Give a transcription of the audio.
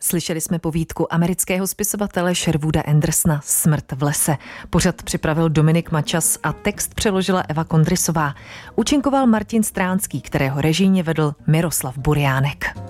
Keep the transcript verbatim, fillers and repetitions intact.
Slyšeli jsme povídku amerického spisovatele Sherwooda Andersona Smrt v lese. Pořad připravil Dominik Mačas a text přeložila Eva Kondrysová. Účinkoval Martin Stránský, kterého režijně vedl Miroslav Buriánek.